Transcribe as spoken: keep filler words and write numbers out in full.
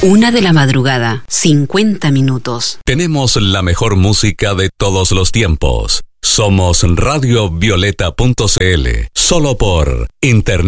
Una de la madrugada, cincuenta minutos. Tenemos la mejor música de todos los tiempos. Somos radio violeta punto c l, solo por Internet.